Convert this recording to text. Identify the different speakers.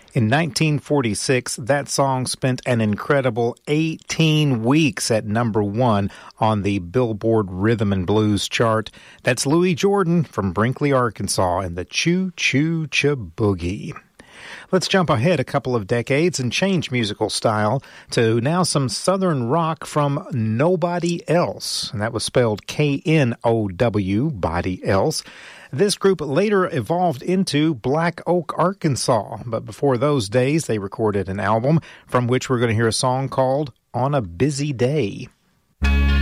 Speaker 1: In 1946, that song spent an incredible 18 weeks at number one on the Billboard Rhythm and Blues chart. That's Louis Jordan from Brinkley, Arkansas, and the Choo Choo Boogie. Let's jump ahead a couple of decades and change musical style to now some Southern rock from Nobody Else. And that was spelled K-N-O-W, Body Else. This group later evolved into Black Oak, Arkansas. But before those days, they recorded an album from which we're going to hear a song called On a Busy Day.